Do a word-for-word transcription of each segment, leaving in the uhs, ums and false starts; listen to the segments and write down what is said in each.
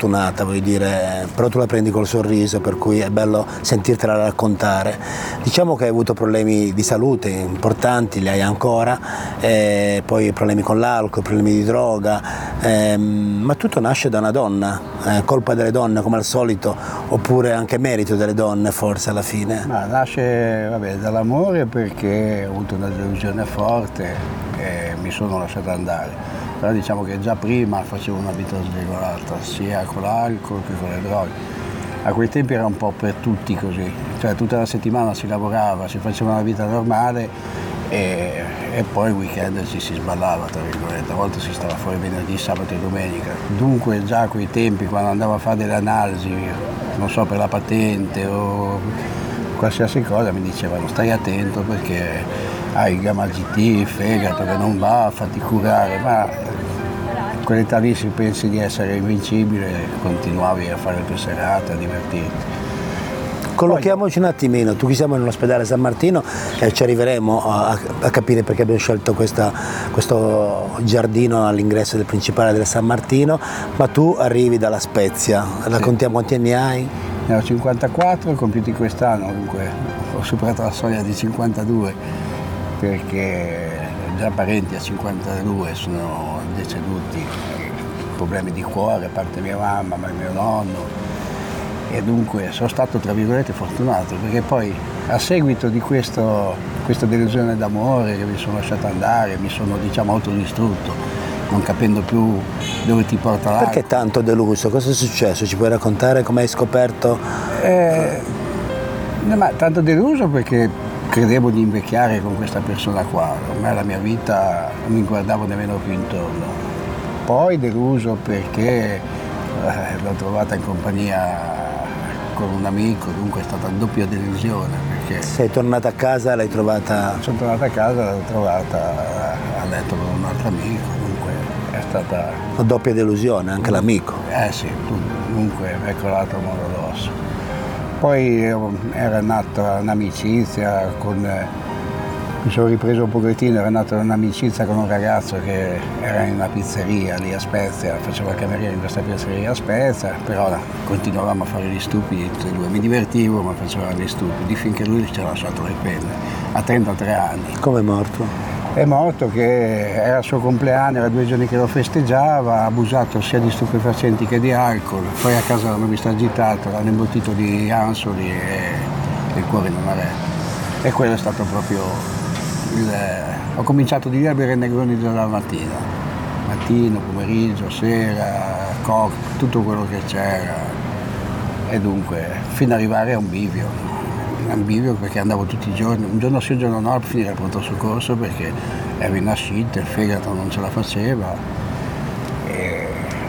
fortunata, voglio dire, però tu la prendi col sorriso, per cui è bello sentirtela raccontare. Diciamo che hai avuto problemi di salute importanti, li hai ancora, eh, poi problemi con l'alcol, problemi di droga, ehm, ma tutto nasce da una donna, eh, colpa delle donne come al solito, oppure anche merito delle donne forse alla fine? Ma nasce vabbè, dall'amore, perché ho avuto una delusione forte e mi sono lasciato andare. Però diciamo che già prima facevo una vita sregolata, sia con l'alcol che con le droghe. A quei tempi era un po' per tutti così, cioè tutta la settimana si lavorava, si faceva una vita normale e, e poi il weekend ci si sballava, tra virgolette, a volte si stava fuori venerdì, sabato e domenica. Dunque già a quei tempi, quando andavo a fare delle analisi, non so, per la patente o qualsiasi cosa, mi dicevano stai attento perché hai il gamma G T, il fegato che non va, fatti curare, ma in quell'età lì si pensi di essere invincibile e continuavi a fare le tue serate, a divertirti. Collochiamoci un attimino, tu qui siamo nell'ospedale San Martino e ci arriveremo a, a capire perché abbiamo scelto questa, questo giardino all'ingresso del principale del San Martino, ma tu arrivi dalla Spezia, raccontiamo quanti anni hai? Ne ho cinquantaquattro, compiuti quest'anno, dunque ho superato la soglia di cinquantadue, perché già parenti a cinquantadue sono deceduti, problemi di cuore, a parte mia mamma, ma mio nonno, e dunque sono stato tra virgolette fortunato, perché poi a seguito di questo, questa delusione d'amore che mi sono lasciato andare, mi sono diciamo autodistrutto, non capendo più dove ti porta l'alcol. Perché tanto deluso? Cosa è successo? Ci puoi raccontare come hai scoperto? Eh, no, ma tanto deluso perché credevo di invecchiare con questa persona qua, ormai la mia vita non mi guardavo nemmeno più intorno. Poi deluso perché eh, l'ho trovata in compagnia con un amico, dunque è stata una doppia delusione. Perché sei tornata a casa, l'hai trovata? Sono tornata a casa, l'ho trovata a letto con un altro amico, dunque è stata una doppia delusione, anche l'amico. Eh sì, dunque mi è colato il mondo addosso. Poi era nata un'amicizia con, mi sono ripreso un pochettino, era nata un'amicizia con un ragazzo che era in una pizzeria lì a Spezia, faceva il cameriere in questa pizzeria a Spezia, però continuavamo a fare gli stupidi tutti e due, mi divertivo ma facevamo gli stupidi, finché lui ci ha lasciato le penne, a trentatré anni. Come è morto? È morto che era il suo compleanno, era due giorni che lo festeggiava, ha abusato sia di stupefacenti che di alcol, poi a casa l'hanno visto agitato, l'hanno imbottito di ansoli e il cuore non aveva. E quello è stato proprio il... Ho cominciato di bere negroni dalla mattina, mattino, pomeriggio, sera, coca, tutto quello che c'era, e dunque fino ad arrivare a un bivio. Un bivio perché andavo tutti i giorni, un giorno sì, un giorno no, a finire al pronto soccorso perché ero in ascite, il fegato non ce la faceva. E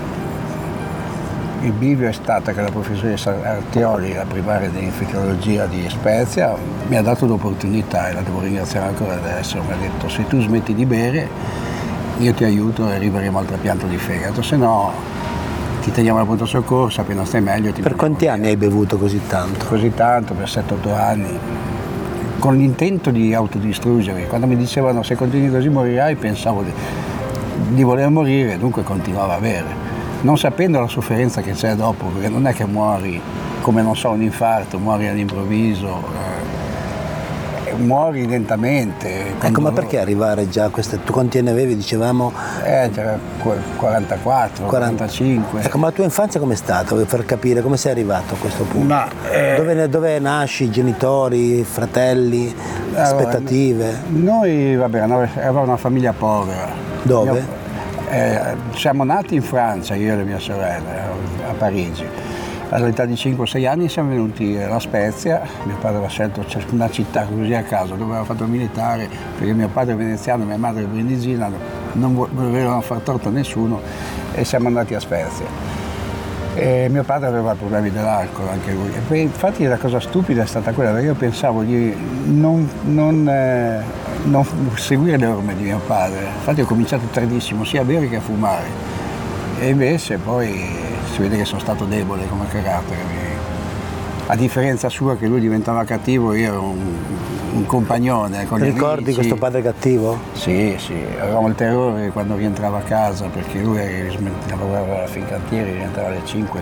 il bivio è stato che la professoressa Artioli, la primaria di infettivologia di Spezia, mi ha dato l'opportunità, e la devo ringraziare ancora adesso, mi ha detto se tu smetti di bere io ti aiuto e arriveremo al trapianto di fegato, se no ti teniamo al pronto soccorso, appena stai meglio ti... Per quanti anni hai bevuto così tanto? Così tanto, per sette otto anni, con l'intento di autodistruggermi. Quando mi dicevano se continui così morirai, pensavo di, di voler morire, dunque continuavo a bere, non sapendo la sofferenza che c'è dopo, perché non è che muori come, non so, un infarto, muori all'improvviso, eh, muori lentamente. Ecco, ma perché arrivare già a queste... Tu quanti anni avevi, dicevamo? Eh, c'era quarantaquattro, quarantacinque. Ecco, ma la tua infanzia com'è stata? Per capire come sei arrivato a questo punto? Ma, eh... dove, dove nasci? Genitori, fratelli, allora, aspettative? Noi, vabbè, eravamo una famiglia povera. Dove? Io, eh, siamo nati in Francia, io e le mie sorelle, a Parigi. All'età di cinque sei anni siamo venuti a Spezia, mio padre aveva scelto una città così a caso dove aveva fatto il militare, perché mio padre è veneziano, mia madre è brindisina, non volevano far torto a nessuno e siamo andati a Spezia. E mio padre aveva problemi dell'alcol anche lui. E infatti la cosa stupida è stata quella, perché io pensavo di non, non, eh, non seguire le orme di mio padre. Infatti ho cominciato tardissimo sia a bere che a fumare. E invece poi si vede che sono stato debole come carattere. A differenza sua, che lui diventava cattivo, io ero un, un compagnone con gli amici. Ricordi questo padre cattivo? Sì, sì, avevamo il terrore quando rientrava a casa, perché lui lavorava alla Fincantieri, rientrava alle cinque,